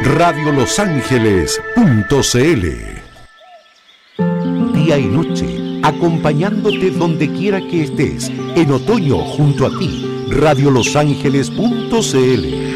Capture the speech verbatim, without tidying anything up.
radio los ángeles punto c l. Día y noche, acompañándote donde quiera que estés, en otoño junto a ti, radio los ángeles punto c l.